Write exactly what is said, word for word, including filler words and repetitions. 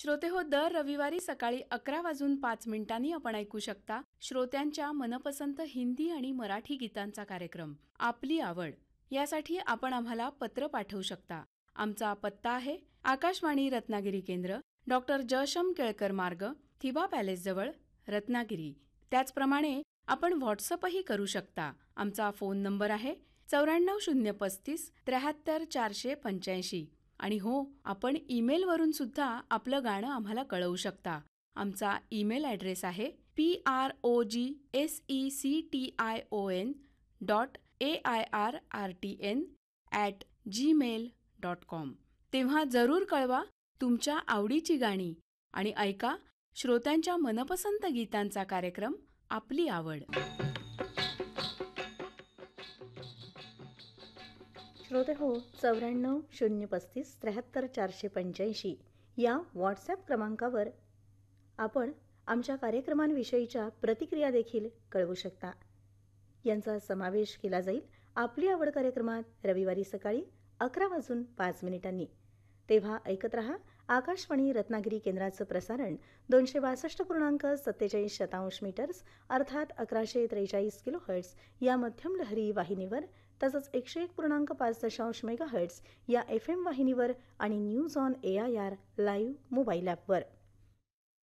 श्रोते हो, दर रविवारी सकाळी अकरा वाजून पाच मिनिटांनी आपण ऐकू शकता श्रोत्यांच्या मनपसंत हिंदी आणि मराठी गीतांचा कार्यक्रम आपली आवड. यासाठी आपण आम्हाला पत्र पाठवू शकता. आमचा पत्ता आहे आकाशवाणी रत्नागिरी केंद्र, डॉक्टर जयशम केळकर मार्ग, थिबा पॅलेस जवळ, रत्नागिरी. त्याचप्रमाणे आपण व्हॉट्सअपही करू शकता. आमचा फोन नंबर आहे चौऱ्याण्णव शून्य पस्तीस त्र्याहत्तर चारशे पंच्याऐंशी. आणि हो, आपण ईमेलवरून सुद्धा आपलं गाणं आम्हाला कळवू शकता. आमचा ईमेल ॲड्रेस आहे P R O G S E C T I O N dot A I R R T N at Gmail dot com. तेव्हा जरूर कळवा तुमच्या आवडीची गाणी आणि ऐका श्रोत्यांच्या मनपसंत गीतांचा कार्यक्रम आपली आवड. श्रोते हो, चौऱ्याण्णव शून्य पस्तीस त्र्याहत्तर चारशे पंच्याऐंशी या व्हॉट्सॲप क्रमांकावर आपण आमच्या कार्यक्रमांविषयीच्या प्रतिक्रिया देखील कळवू शकता. यांचा समावेश केला जाईल आपली आवड कार्यक्रमात रविवारी सकाळी अकरा वाजून पाच मिनिटांनी. तेव्हा ऐकत रहा आकाशवाणी रत्नागिरी केंद्राचं प्रसारण दोनशे बासष्ट पूर्णांक सत्तेचाळीस शतांश मीटर्स अर्थात अकराशे त्रेचाळीस किलो हर्ट्स या मध्यम लहरी वाहिनीवर, तसंच एकशे एक पूर्णांक पाच दशांश मेगा हर्ट्स या एफ एम वाहिनीवर आणि news on A I R live mobile ॲपवर.